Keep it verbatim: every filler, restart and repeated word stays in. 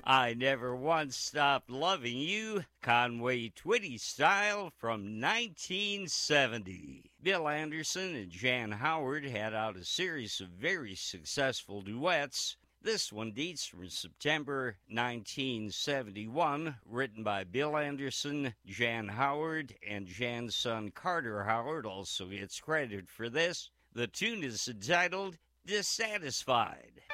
I Never Once Stopped Loving You, Conway Twitty style from nineteen seventy. Bill Anderson and Jan Howard had out a series of very successful duets. This one dates from September nineteen seventy-one, written by Bill Anderson, Jan Howard, and Jan's son Carter Howard also gets credit for this. The tune is entitled Dissatisfied.